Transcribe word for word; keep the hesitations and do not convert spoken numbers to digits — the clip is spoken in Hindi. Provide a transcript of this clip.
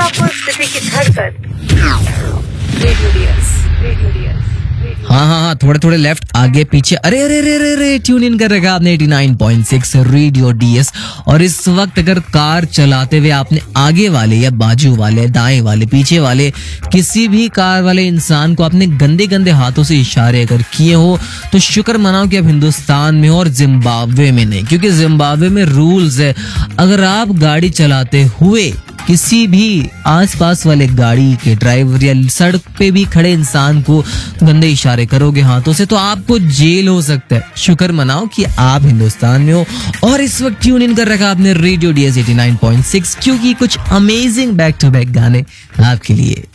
मिर्जापुर सिटी की धड़कन, रेडियो डीएस, रेडियो डीएस। हाँ हाँ हाँ थोड़े थोड़े लेफ्ट आगे पीछे, अरे अरे अरे अरे अरे ट्यून इन कर रखा आपने नवासी पॉइंट छह रेडियो डीएस। और इस वक्त अगर कार चलाते हुए आपने आगे वाले या बाजू वाले, दाएं वाले, पीछे वाले किसी भी कार वाले इंसान को आपने गंदे गंदे हाथों से इशारे अगर किए हो तो शुक्र मनाओ कि आप हिंदुस्तान में हो और जिम्बाब्वे में नहीं, क्योंकि जिम्बाब्वे में रूल्स है, अगर आप गाड़ी चलाते हुए किसी भी आसपास वाले गाड़ी के ड्राइवर या सड़क पे भी खड़े इंसान को गंदे इशारे करोगे हाथों से तो आपको जेल हो सकता है। शुक्र मनाओ कि आप हिंदुस्तान में हो। और इस वक्त ट्यून इन कर रखा आपने रेडियो डीएस नवासी पॉइंट छह, क्योंकि कुछ अमेजिंग बैक टू बैक गाने आपके लिए।